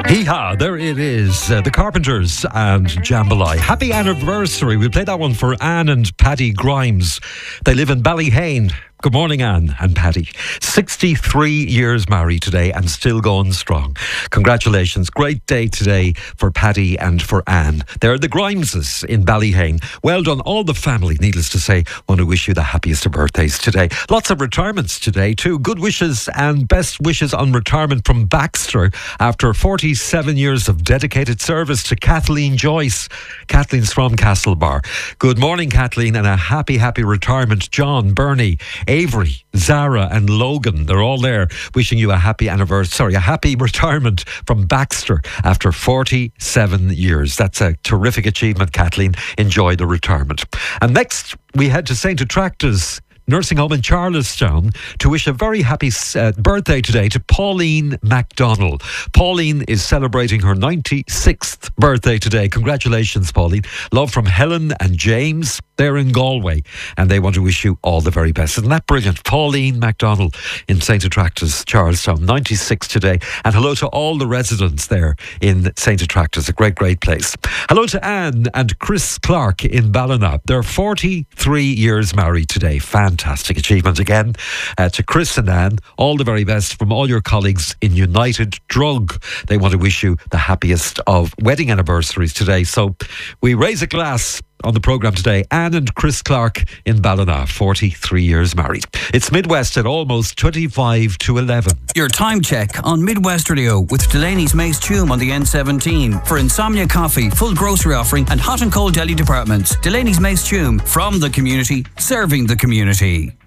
Hee-haw, there it is. The Carpenters and Jambalaya. Happy anniversary. We played that one for Anne and Paddy Grimes. They live in Ballyhane. Good morning, Anne and Paddy. 63 years married today and still going strong. Congratulations. Great day today for Paddy and for Anne. They're the Grimeses in Ballyhane. Well done, all the family, needless to say. Want to wish you the happiest of birthdays today. Lots of retirements today too. Good wishes and best wishes on retirement from Baxter after 47 years of dedicated service to Kathleen Joyce. Kathleen's from Castlebar. Good morning, Kathleen, and a happy retirement. John, Bernie, Avery, Zara and Logan, they're all there wishing you a happy retirement from Baxter after 47 years. That's a terrific achievement, Kathleen. Enjoy the retirement. And next we head to St. Attracta's Nursing Home in Charlestown to wish a very happy birthday today to Pauline MacDonald. Pauline is celebrating her 96th birthday today. Congratulations, Pauline. Love from Helen and James. They're in Galway and they want to wish you all the very best. Isn't that brilliant? Pauline MacDonald in St. Attracta's, Charlestown, 96 today. And hello to all the residents there in St. Attracta's, a great place. Hello to Anne and Chris Clark in Ballina. They're 43 years married today. Fantastic achievement again. To Chris and Anne, all the very best from all your colleagues in United Drug. They want to wish you the happiest of wedding anniversaries today. So we raise a glass on the programme today. Anne and Chris Clark in Ballina, 43 years married. It's Midwest at almost 25 to 11. Your time check on Midwest Radio with Delaney's Mace Tume on the N17 for Insomnia Coffee, full grocery offering and hot and cold deli departments. Delaney's Mace Tume, from the community, serving the community.